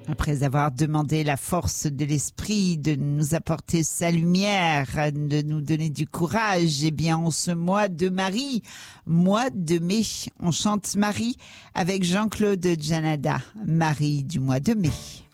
Après avoir demandé la force de l'esprit de nous apporter sa lumière, de nous donner du courage, eh bien, en ce mois de Marie, mois de mai, on chante Marie avec Jean-Claude Janada, Marie du mois de mai.